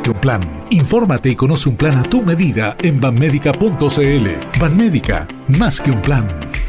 que un plan. Infórmate y conoce un plan a tu medida en banmédica.cl. Banmédica, más que un plan.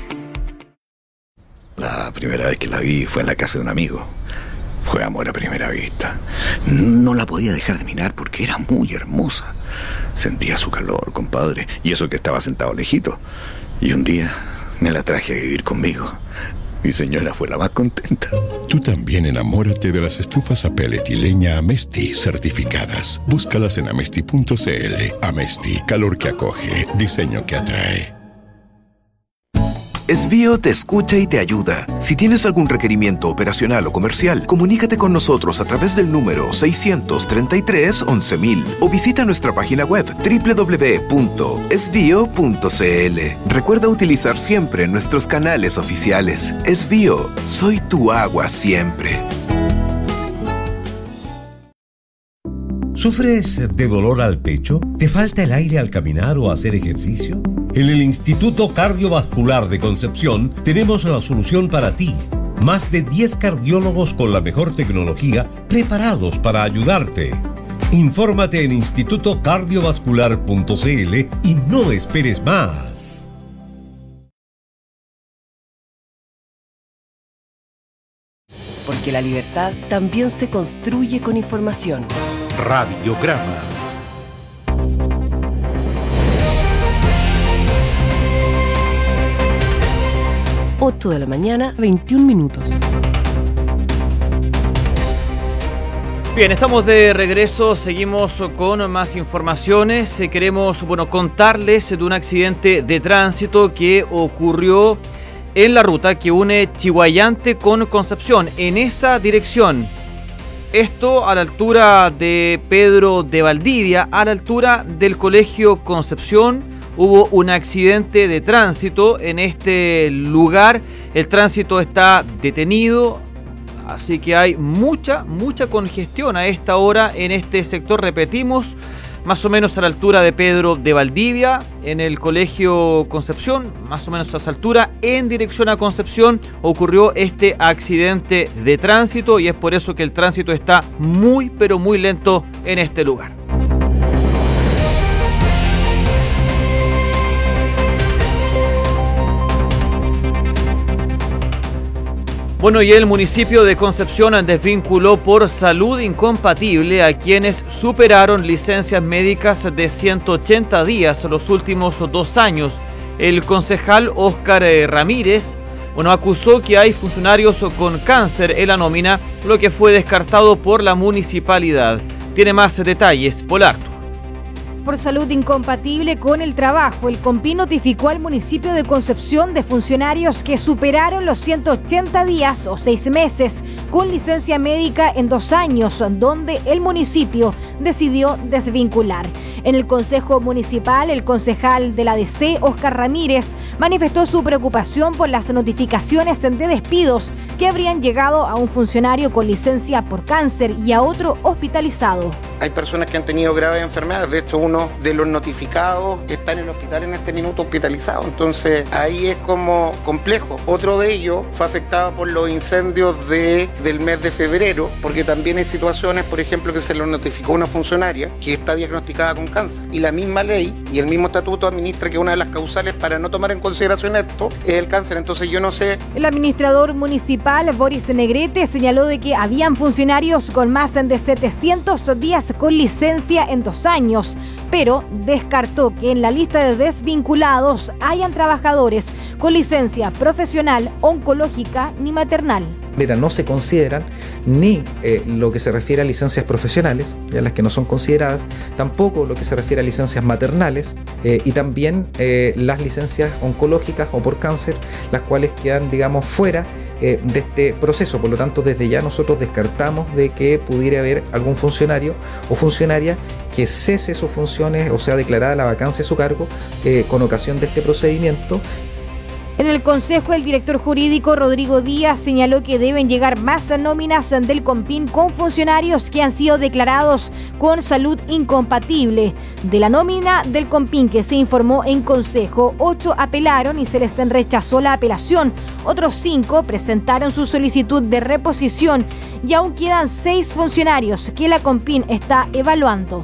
La primera vez que la vi fue en la casa de un amigo. Fue amor a primera vista. No la podía dejar de mirar porque era muy hermosa. Sentía su calor, compadre, y eso que estaba sentado lejito. Y un día me la traje a vivir conmigo. Mi señora fue la más contenta. Tú también enamórate de las estufas a pellet y leña Amesti certificadas. Búscalas en amesti.cl. Amesti, calor que acoge, diseño que atrae. Esbio te escucha y te ayuda. Si tienes algún requerimiento operacional o comercial, comunícate con nosotros a través del número 633-11000 o visita nuestra página web www.esbio.cl. Recuerda utilizar siempre nuestros canales oficiales. Esbio, soy tu agua siempre. ¿Sufres de dolor al pecho? ¿Te falta el aire al caminar o hacer ejercicio? En el Instituto Cardiovascular de Concepción tenemos la solución para ti. Más de 10 cardiólogos con la mejor tecnología preparados para ayudarte. Infórmate en institutocardiovascular.cl y no esperes más. Porque la libertad también se construye con información. Radiograma. Ocho de la mañana, 21 minutos. Bien, estamos de regreso, seguimos con más informaciones. Queremos contarles de un accidente de tránsito que ocurrió en la ruta que une Chillhuayante con Concepción, en esa dirección. Esto a la altura de Pedro de Valdivia, a la altura del Colegio Concepción. Hubo un accidente de tránsito en este lugar. El tránsito está detenido, así que hay mucha congestión a esta hora en este sector. Repetimos, más o menos a la altura de Pedro de Valdivia, en el Colegio Concepción, más o menos a esa altura, en dirección a Concepción, ocurrió este accidente de tránsito y es por eso que el tránsito está muy lento en este lugar. Y el municipio de Concepción desvinculó por salud incompatible a quienes superaron licencias médicas de 180 días los últimos 2 años. El concejal Óscar Ramírez acusó que hay funcionarios con cáncer en la nómina, lo que fue descartado por la municipalidad. Tiene más detalles, Polarto. Por salud incompatible con el trabajo, el CONPIN notificó al municipio de Concepción de funcionarios que superaron los 180 días o 6 meses con licencia médica en 2 años, donde el municipio decidió desvincular. En el Consejo Municipal, el concejal de la DC, Óscar Ramírez, manifestó su preocupación por las notificaciones de despidos que habrían llegado a un funcionario con licencia por cáncer y a otro hospitalizado. Hay personas que han tenido graves enfermedades, de hecho uno de los notificados está en el hospital en este minuto hospitalizado, entonces ahí es como complejo. Otro de ellos fue afectado por los incendios del mes de febrero, porque también hay situaciones, por ejemplo, que se lo notificó a una funcionaria que está diagnosticada con cáncer y la misma ley y el mismo estatuto administra que una de las causales para no tomar en consideración esto es el cáncer, entonces yo no sé. El administrador municipal Boris Negrete señaló de que habían funcionarios con más de 700 días con licencia en 2 años, pero descartó que en la lista de desvinculados hayan trabajadores con licencia profesional, oncológica ni maternal. No se consideran ni lo que se refiere a licencias profesionales, ya las que no son consideradas, tampoco lo que se refiere a licencias maternales y también las licencias oncológicas o por cáncer, las cuales quedan, fuera de este proceso. Por lo tanto, desde ya nosotros descartamos de que pudiera haber algún funcionario o funcionaria que cese sus funciones o sea declarada la vacancia de su cargo con ocasión de este procedimiento. En el Consejo, el director jurídico Rodrigo Díaz señaló que deben llegar más nóminas del CONPIN con funcionarios que han sido declarados con salud incompatible. De la nómina del CONPIN que se informó en Consejo, 8 apelaron y se les rechazó la apelación. Otros 5 presentaron su solicitud de reposición y aún quedan 6 funcionarios que la CONPIN está evaluando.